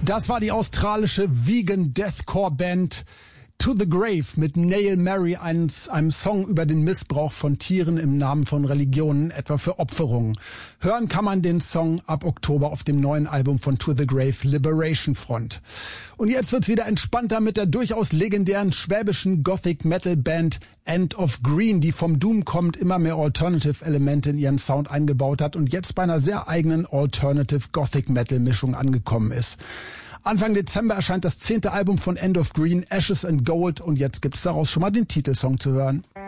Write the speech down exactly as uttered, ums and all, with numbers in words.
Das war die australische Vegan Deathcore Band To The Grave mit Nail Mary, einem, einem Song über den Missbrauch von Tieren im Namen von Religionen, etwa für Opferungen. Hören kann man den Song ab Oktober auf dem neuen Album von To The Grave, Liberation Front. Und jetzt wird's wieder entspannter mit der durchaus legendären schwäbischen Gothic Metal Band End of Green, die vom Doom kommt, immer mehr Alternative Elemente in ihren Sound eingebaut hat und jetzt bei einer sehr eigenen Alternative Gothic Metal Mischung angekommen ist. Anfang Dezember erscheint das zehnte Album von End of Green, Ashes and Gold, und jetzt gibt's daraus schon mal den Titelsong zu hören.